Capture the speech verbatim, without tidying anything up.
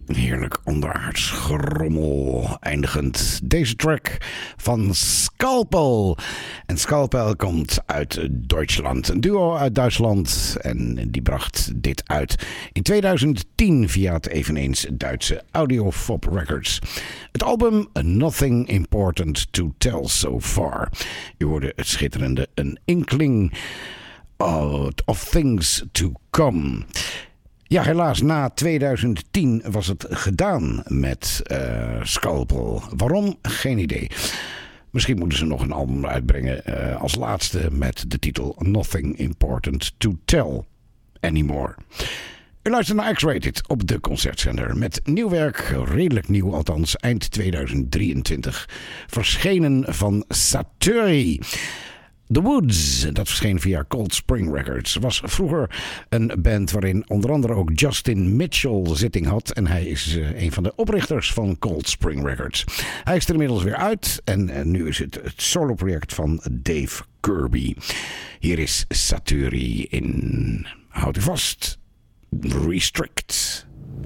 Heerlijk onderaards gerommel. Eindigend deze track van Scalpel. En Scalpel komt uit Duitsland. Een duo uit Duitsland. En die bracht dit uit in tweeduizend tien via het eveneens Duitse Audiofop Records. Het album Nothing Important to Tell So Far. U hoorde het schitterende An Inkling of Things to Come. Ja, helaas, na tweeduizend tien was het gedaan met uh, Scalpel. Waarom? Geen idee. Misschien moeten ze nog een album uitbrengen uh, als laatste met de titel Nothing Important to Tell Anymore. U luistert naar X-Rated op de Concertzender met nieuw werk, redelijk nieuw althans, eind tweeduizend drieëntwintig, verschenen van Satori. The Woods, dat verscheen via Cold Spring Records, was vroeger een band waarin onder andere ook Justin Mitchell zitting had. En hij is uh, een van de oprichters van Cold Spring Records. Hij is er inmiddels weer uit en uh, nu is het het soloproject van Dave Kirby. Hier is Satori in, houd u vast, Restrict.